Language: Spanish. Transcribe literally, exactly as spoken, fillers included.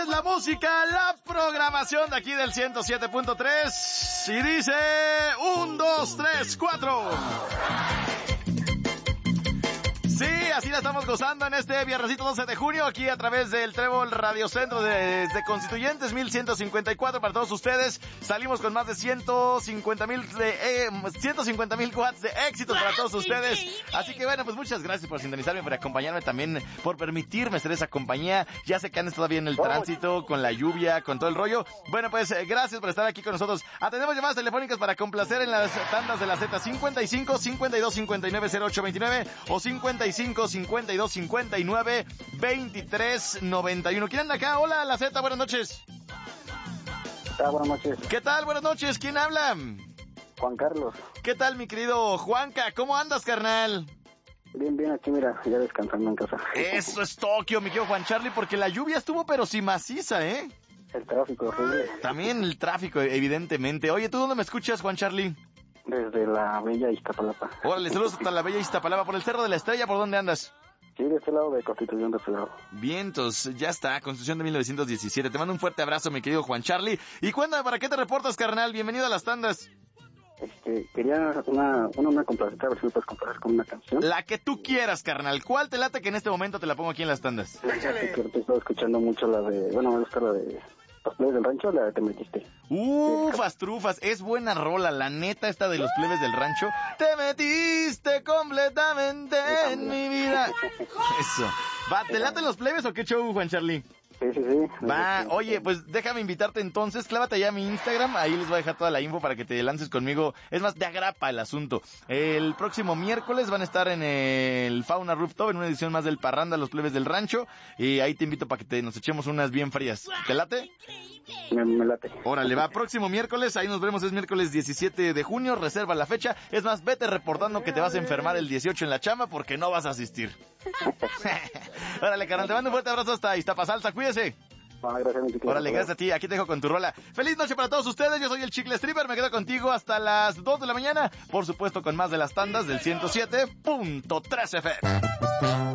Es la música, la programación de aquí del ciento siete punto tres. Y dice... Un, dos, tres, cuatro. Sí, así la estamos gozando en este viernesito doce de junio, aquí a través del Trébol Radio Centro de, de Constituyentes, mil ciento cincuenta y cuatro para todos ustedes. Salimos con más de ciento cincuenta mil de, eh, ciento cincuenta mil watts de éxitos para todos ustedes. Así que bueno, pues muchas gracias por sintonizarme, por acompañarme también, por permitirme ser esa compañía. Ya sé que andan todavía en el tránsito, con la lluvia, con todo el rollo. Bueno, pues eh, gracias por estar aquí con nosotros. Atendemos llamadas telefónicas para complacer en las tandas de la Z cincuenta y cinco, cincuenta y dos, cincuenta y nueve, cero ocho veintinueve o cincuenta y cinco, cincuenta y dos, cincuenta y nueve, veintitrés, noventa y uno. ¿Quién anda acá? Hola, la Z, buenas noches. ¿Qué tal? Buenas noches. ¿Qué tal? Buenas noches. ¿Quién habla? Juan Carlos. ¿Qué tal, mi querido Juanca? ¿Cómo andas, carnal? Bien, bien, aquí mira, ya descansando en casa. Eso es Tokio, mi querido Juan Charlie, porque la lluvia estuvo pero sí maciza, ¿eh? El tráfico horrible. También el tráfico, evidentemente. Oye, ¿tú dónde me escuchas, Juan Charlie? Desde la bella Iztapalapa. Órale, saludos hasta la bella Iztapalapa. ¿Por el Cerro de la Estrella? ¿Por dónde andas? Sí, de este lado de Constitución, de este lado. Vientos, ya está, Constitución de mil novecientos diecisiete. Te mando un fuerte abrazo, mi querido Juan Charlie. Y cuéntame, ¿para qué te reportas, carnal? Bienvenido a las tandas. Este, quería una, una, una complacita, a ver si me puedes complacer con una canción. La que tú quieras, carnal. ¿Cuál te late que en este momento te la pongo aquí en las tandas? Échale. Que te estoy escuchando mucho la de, bueno, me gusta la de Los Plebes del Rancho, la de Te Metiste. Ufas, trufas, es buena rola, la neta esta de Los Plebes del Rancho. Te metiste completamente en mi vida. Eso. Va, ¿te laten Los Plebes o qué show, Juan Charlie? Sí, sí, sí. Va, oye, pues déjame invitarte entonces, clávate ya a mi Instagram, ahí les voy a dejar toda la info para que te lances conmigo. Es más, te agrapa el asunto. El próximo miércoles van a estar en el Fauna Rooftop, en una edición más del Parranda, Los Plebes del Rancho, y ahí te invito para que te, nos echemos unas bien frías. ¿Te late? Me, me late. Órale, va, próximo miércoles, ahí nos vemos, es miércoles diecisiete de junio, reserva la fecha. Es más, vete reportando que te vas a enfermar el dieciocho en la chamba porque no vas a asistir. Órale, carnal, te mando un fuerte abrazo hasta Iztapasalsa, cuídese. Ah, gracias, mi chico. Órale, gracias a ti, aquí te dejo con tu rola. Feliz noche para todos ustedes, yo soy el Chicle Stripper, me quedo contigo hasta las dos de la mañana, por supuesto con más de las tandas del ciento siete punto tres F M.